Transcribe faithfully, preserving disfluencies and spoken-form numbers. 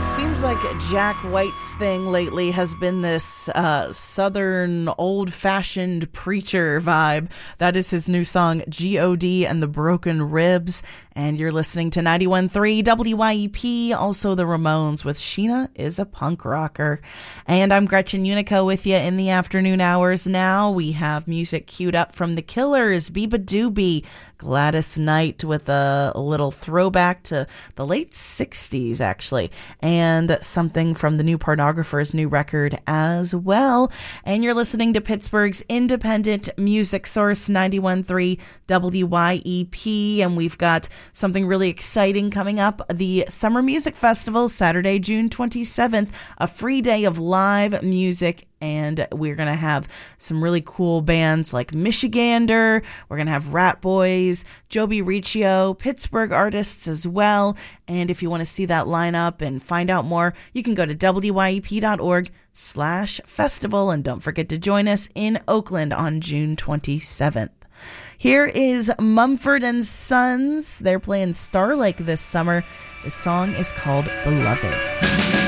Seems like Jack White's thing lately has been this uh, southern, old-fashioned preacher vibe. That is his new song, G O D and the Broken Ribs. And you're listening to ninety-one point three W Y E P, also the Ramones with Sheena is a Punk Rocker. And I'm Gretchen Unico with you in the afternoon hours now. We have music queued up from The Killers, Biba Doobie, Gladys Knight with a, a little throwback to the late sixties, actually. And something from the New Pornographers' new record as well. And you're listening to Pittsburgh's independent music source, ninety-one point three W Y E P. And we've got something really exciting coming up. The Summer Music Festival, Saturday, June twenty-seventh. A free day of live music. And we're going to have some really cool bands like Michigander. We're going to have Rat Boys, Joby Riccio, Pittsburgh artists as well. And if you want to see that lineup and find out more, you can go to W Y E P dot org slash festival. And don't forget to join us in Oakland on June twenty-seventh. Here is Mumford and Sons. They're playing Star Lake this summer. The song is called Beloved.